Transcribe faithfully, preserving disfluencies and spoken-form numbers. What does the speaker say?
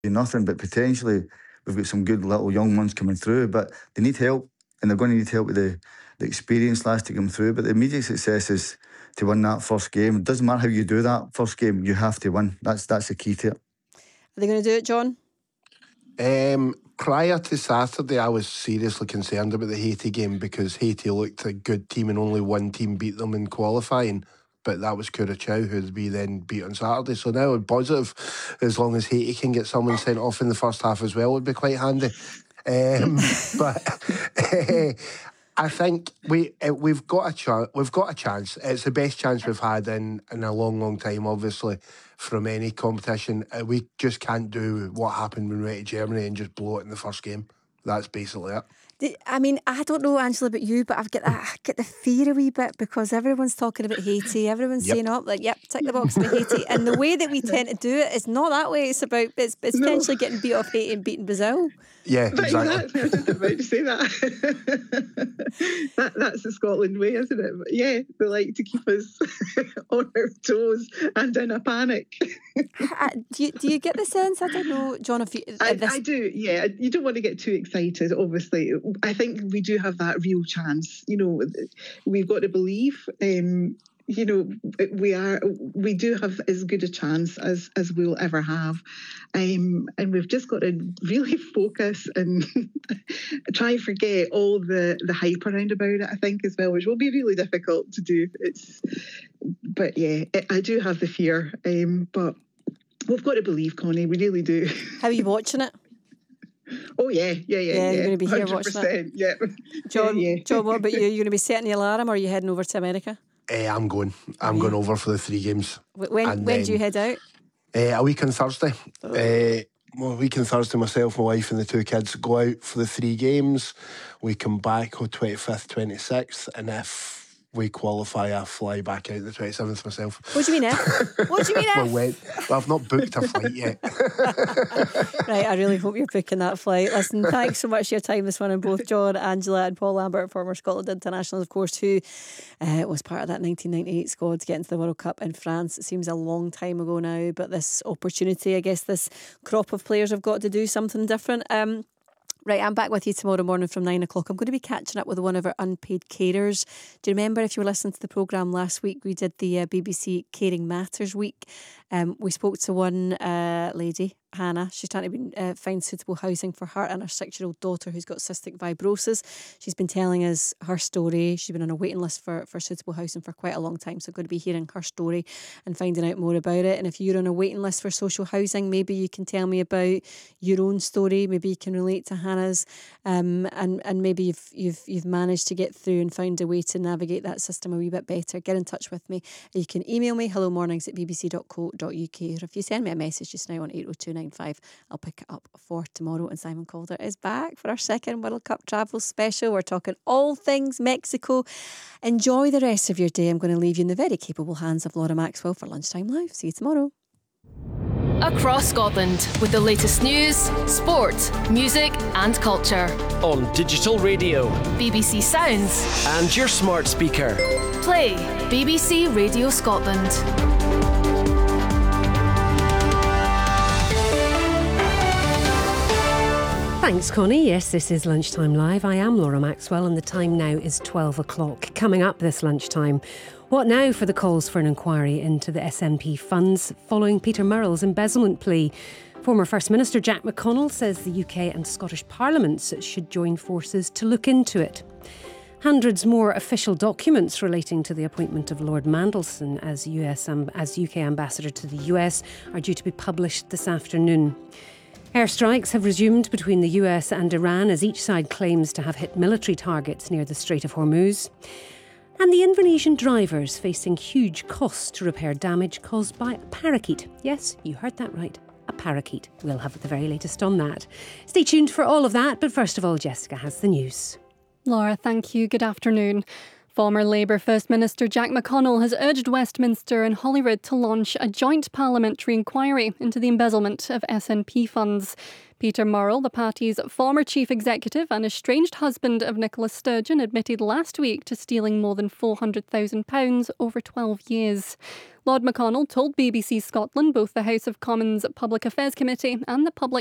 nothing, but potentially we've got some good little young ones coming through, but they need help, and they're going to need help with the, the experience last to come through. But the immediate success is to win that first game. It doesn't matter how you do that first game, you have to win. That's that's the key to it. Are they going to do it, John? Um, prior to Saturday, I was seriously concerned about the Haiti game because Haiti looked a good team and only one team beat them in qualifying. But that was Curacao, who we then beat on Saturday. So now I'm positive, as long as Haiti can get someone sent off in the first half as well, would be quite handy. Um, but uh, I think we uh, we've got a chance. We've got a chance. It's the best chance we've had in, in a long, long time. Obviously, from any competition, uh, we just can't do what happened when we went to Germany and just blow it in the first game. That's basically it. I mean, I don't know, Angela, about you, but I've got that, I get the fear a wee bit because everyone's talking about Haiti. Everyone's yep. saying, "Oh, like, yep, tick the box about Haiti." And the way that we tend to do it is not that way. It's about it's, it's no. potentially getting beat off Haiti and beating Brazil. Yeah, exactly. exactly. I was just about to say that. that. That's the Scotland way, isn't it? But yeah, they like to keep us on our toes and in a panic. do, you, do you get the sense? I don't know, John, if you... I, this... I do, yeah. You don't want to get too excited, obviously. I think we do have that real chance. You know, we've got to believe... Um, you know, we are we do have as good a chance as as we'll ever have, um, and we've just got to really focus and try and forget all the the hype around about it. I think as well, which will be really difficult to do. It's, but yeah, I do have the fear, um, but we've got to believe, Connie. We really do. How are you watching it? Oh yeah, yeah, yeah. Yeah, yeah. you're going to be here watching it. Yeah, John. Yeah, yeah. John, what about you? You're going to be setting the alarm, or are you heading over to America? Uh, I'm going. I'm yeah. going over for the three games. When and when then, do you head out? Uh, a week on Thursday. Oh. Uh, well, a week on Thursday, myself, my wife and the two kids go out for the three games. We come back on twenty-fifth, twenty-sixth, and if we qualify, I fly back out the twenty-seventh myself. What do you mean if? What do you mean if? well, when, well, I've not booked a flight yet. Right, I really hope you're booking that flight. Listen, thanks so much for your time this morning, both John, Angela and Paul Lambert, former Scotland international, of course, who uh, was part of that nineteen ninety-eight squad to get into the World Cup in France. It seems a long time ago now, but this opportunity, I guess this crop of players have got to do something different. Um, Right, I'm back with you tomorrow morning from nine o'clock. I'm going to be catching up with one of our unpaid carers. Do you remember, if you were listening to the programme last week, we did the uh, B B C Caring Matters Week. Um, we spoke to one uh, lady, Hannah. She's trying to uh, find suitable housing for her and her six-year-old daughter who's got cystic fibrosis. She's been telling us her story. She's been on a waiting list for, for suitable housing for quite a long time, so I'm going to be hearing her story and finding out more about it. And if you're on a waiting list for social housing, maybe you can tell me about your own story. Maybe you can relate to Hannah's, um, and and maybe you've you've you've managed to get through and found a way to navigate that system a wee bit better. Get in touch with me. You can email me hello mornings at b b c dot co dot u k, or if you send me a message just now on eight oh two nine five, I'll pick it up for tomorrow. And Simon Calder is back for our second World Cup travel special. We're talking all things Mexico. Enjoy the rest of your day. I'm going to leave you in the very capable hands of Laura Maxwell for Lunchtime Live. See you tomorrow. Across Scotland with the latest news, sport, music and culture. On digital radio, B B C Sounds and your smart speaker. Play B B C Radio Scotland. Thanks, Connie. Yes, this is Lunchtime Live. I am Laura Maxwell and the time now is twelve o'clock. Coming up this lunchtime, what now for the calls for an inquiry into the S N P funds following Peter Murrell's embezzlement plea? Former First Minister Jack McConnell says the U K and Scottish Parliaments should join forces to look into it. Hundreds more official documents relating to the appointment of Lord Mandelson as U S as U K ambassador to the U S are due to be published this afternoon. Airstrikes have resumed between the U S and Iran as each side claims to have hit military targets near the Strait of Hormuz. And the Indonesian drivers facing huge costs to repair damage caused by a parakeet. Yes, you heard that right, a parakeet. We'll have the very latest on that. Stay tuned for all of that, but first of all, Jessica has the news. Laura, thank you. Good afternoon. Former Labour First Minister Jack McConnell has urged Westminster and Holyrood to launch a joint parliamentary inquiry into the embezzlement of S N P funds. Peter Murrell, the party's former chief executive and estranged husband of Nicola Sturgeon, admitted last week to stealing more than four hundred thousand pounds over twelve years. Lord McConnell told B B C Scotland both the House of Commons Public Affairs Committee and the Public